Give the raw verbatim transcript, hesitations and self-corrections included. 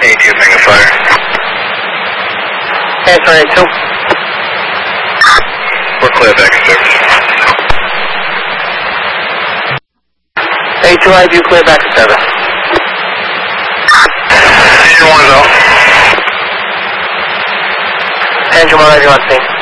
A two Mega Fire. Answer A two. We're clear back in service. A two I view clear back in service. Engine one is out. Engine one I view on scene.